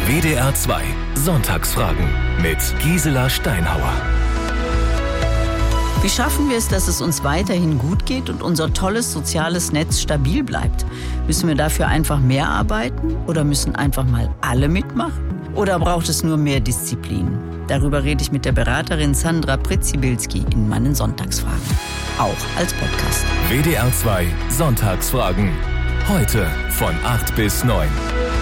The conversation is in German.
WDR 2 Sonntagsfragen mit Gisela Steinhauer. Wie schaffen wir es, dass es uns weiterhin gut geht und unser tolles soziales Netz stabil bleibt? Müssen wir dafür einfach mehr arbeiten oder müssen einfach mal alle mitmachen? Oder braucht es nur mehr Disziplin? Darüber rede ich mit der Beraterin Sandra Pritzibilski in meinen Sonntagsfragen. Auch als Podcast. WDR 2 Sonntagsfragen. Heute von 8 bis 9.